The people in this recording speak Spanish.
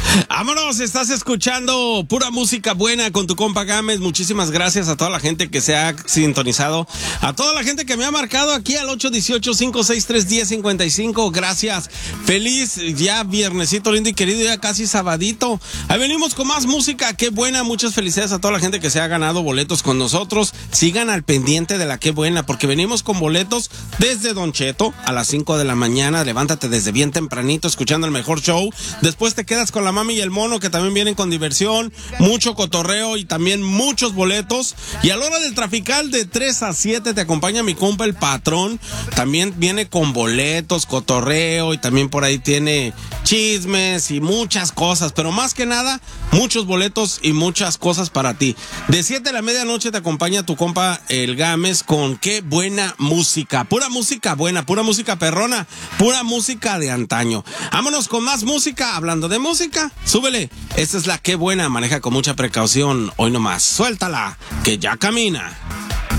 Vámonos, estás escuchando pura música buena con tu compa Gámez. Muchísimas gracias a toda la gente que se ha sintonizado, a toda la gente que me ha marcado aquí al 818-563-1055. Gracias. Feliz ya viernesito lindo y querido, ya casi sabadito. Ahí venimos con más música, qué buena. Muchas felicidades a toda la gente que se ha ganado boletos con nosotros. Sigan al pendiente de la qué buena, porque venimos con boletos desde Don Cheto a las 5 de la mañana. Levántate desde bien tempranito escuchando el mejor show. Después te quedas con la Mami y el Mono, que también vienen con diversión, mucho cotorreo y también muchos boletos. Y a la hora del trafical de 3 a 7 te acompaña mi compa el Patrón. También viene con boletos, cotorreo y también por ahí tiene chismes y muchas cosas, pero más que nada muchos boletos y muchas cosas para ti. De 7 a la medianoche te acompaña tu compa el Gámez con qué buena música, pura música buena, pura música perrona, pura música de antaño. Vámonos con más música. Hablando de música, súbele. Esta es la qué buena, maneja con mucha precaución. Hoy nomás, suéltala, que ya camina.